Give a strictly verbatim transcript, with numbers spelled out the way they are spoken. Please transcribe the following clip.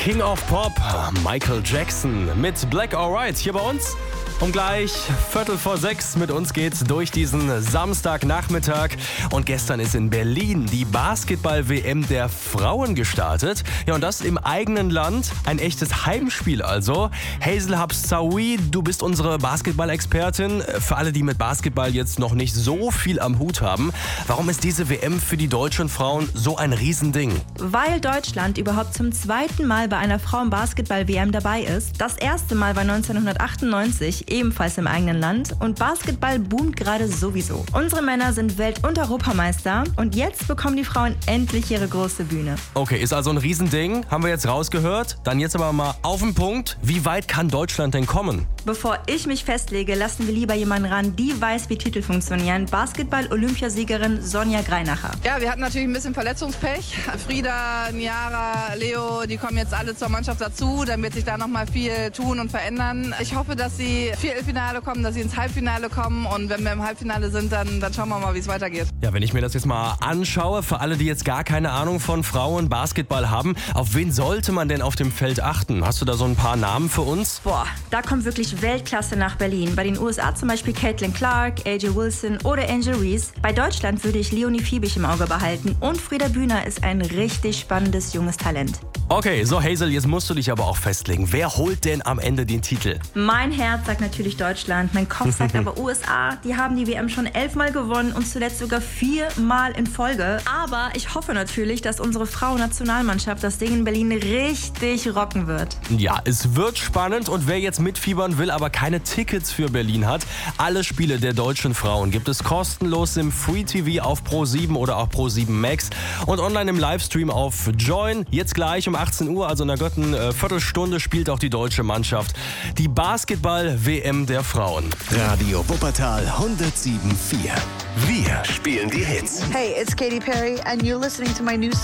King of Pop, Michael Jackson mit Black Alright hier bei uns. Um gleich Viertel vor sechs mit uns geht's durch diesen Samstagnachmittag. Und gestern ist in Berlin die Basketball-W M der Frauen gestartet. Ja, und das im eigenen Land. Ein echtes Heimspiel also. Hazel Habsawi, du bist unsere Basketball-Expertin. Für alle, die mit Basketball jetzt noch nicht so viel am Hut haben, warum ist diese W M für die deutschen Frauen so ein Riesending? Weil Deutschland überhaupt zum zweiten Mal bei einer Frauen-Basketball-W M dabei ist. Das erste Mal war neunzehnhundertachtundneunzig, ebenfalls im eigenen Land. Und Basketball boomt gerade sowieso. Unsere Männer sind Welt- und Europameister. Und jetzt bekommen die Frauen endlich ihre große Bühne. Okay, ist also ein Riesending. Haben wir jetzt rausgehört. Dann jetzt aber mal auf den Punkt. Wie weit kann Deutschland denn kommen? Bevor ich mich festlege, lassen wir lieber jemanden ran, die weiß, wie Titel funktionieren. Basketball-Olympiasiegerin Sonja Greinacher. Ja, wir hatten natürlich ein bisschen Verletzungspech. Frieda, Niara, Leo, die kommen jetzt alle zur Mannschaft dazu. Dann wird sich da noch mal viel tun und verändern. Ich hoffe, dass sie Viertelfinale kommen, dass sie ins Halbfinale kommen. Und wenn wir im Halbfinale sind, dann, dann schauen wir mal, wie es weitergeht. Ja, wenn ich mir das jetzt mal anschaue, für alle, die jetzt gar keine Ahnung von Frauen-Basketball haben, auf wen sollte man denn auf dem Feld achten? Hast du da so ein paar Namen für uns? Boah, da kommt wirklich Weltklasse nach Berlin. Bei den U S A zum Beispiel Caitlin Clark, A J Wilson oder Angel Reese. Bei Deutschland würde ich Leonie Fiebig im Auge behalten. Und Frieda Bühner ist ein richtig spannendes junges Talent. Okay, so Hazel, jetzt musst du dich aber auch festlegen. Wer holt denn am Ende den Titel? Mein Herz sagt natürlich Deutschland, mein Kopf sagt aber U S A. Die haben die W M schon elfmal gewonnen und zuletzt sogar viermal in Folge. Aber ich hoffe natürlich, dass unsere Frauennationalmannschaft das Ding in Berlin richtig rocken wird. Ja, es wird spannend und wer jetzt mitfiebern will, aber keine Tickets für Berlin hat, alle Spiele der deutschen Frauen gibt es kostenlos im Free T V auf Pro sieben oder auch Pro sieben Max und online im Livestream auf Join. Jetzt gleich um achtzehn Uhr, also in einer guten äh, Viertelstunde, spielt auch die deutsche Mannschaft die Basketball-W M der Frauen. Radio Wuppertal hundertsieben Komma vier. Wir spielen die Hits. Hey, it's Katy Perry and you're listening to my new song.